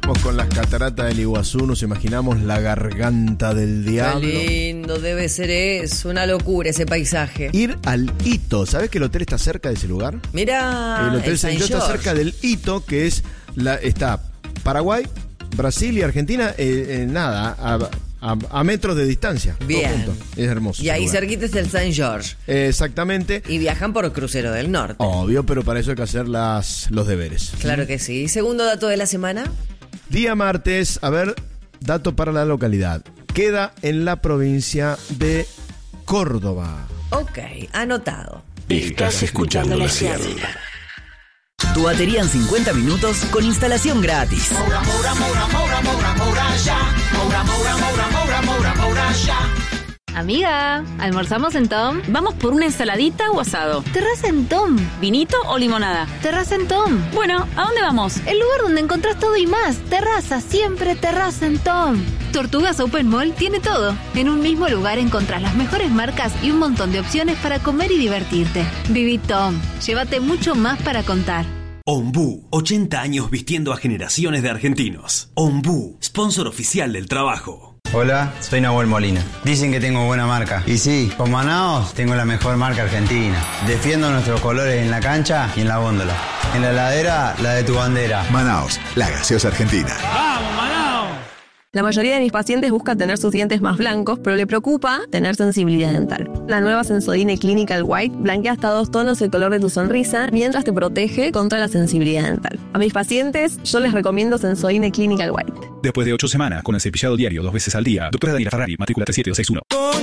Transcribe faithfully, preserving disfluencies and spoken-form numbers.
Vamos con las cataratas del Iguazú, nos imaginamos la garganta del diablo. Qué lindo debe ser eso, una locura ese paisaje. Ir al Hito, ¿sabés que el hotel está cerca de ese lugar? Mirá, el hotel el Saint Saint George está George. cerca del Hito, que es la, está Paraguay, Brasil y Argentina, eh, eh, nada, a, a, a metros de distancia. Bien. Todo junto. Es hermoso. Y ahí ese lugar. cerquita es el Saint George. Eh, exactamente. Y viajan por Crucero del Norte. Obvio, pero para eso hay que hacer las, los deberes. Claro que sí. Segundo dato de la semana. Día martes, a ver, dato para la localidad. Queda en la provincia de Córdoba. Ok, anotado. Estás escuchando la Cielo. Tu batería en cincuenta minutos con instalación gratis. Moura, Moura, Moura, Moura, Moura, Moura, ya. Moura, Moura, Moura, Moura, Moura, Moura, ya. Amiga, ¿almorzamos en Tom? ¿Vamos por una ensaladita o asado? Terraza en Tom. ¿Vinito o limonada? Terraza en Tom. Bueno, ¿a dónde vamos? El lugar donde encontrás todo y más. Terraza, siempre terraza en Tom. Tortugas Open Mall tiene todo. En un mismo lugar encontrás las mejores marcas y un montón de opciones para comer y divertirte. Viví Tom. Llévate mucho más para contar. Ombú, ochenta años vistiendo a generaciones de argentinos. Ombú, sponsor oficial del trabajo. Hola, soy Nahuel Molina. Dicen que tengo buena marca. Y sí, con Manaos tengo la mejor marca argentina. Defiendo nuestros colores en la cancha y en la góndola. En la heladera, la de tu bandera. Manaos, la gaseosa argentina. ¡Vamos, Manaos! La mayoría de mis pacientes buscan tener sus dientes más blancos, pero le preocupa tener sensibilidad dental. La nueva Sensodyne Clinical White blanquea hasta dos tonos el color de tu sonrisa mientras te protege contra la sensibilidad dental. A mis pacientes yo les recomiendo Sensodyne Clinical White. Después de ocho semanas con el cepillado diario dos veces al día, doctora Daniela Ferrari, matrícula tres siete dos seis uno. Con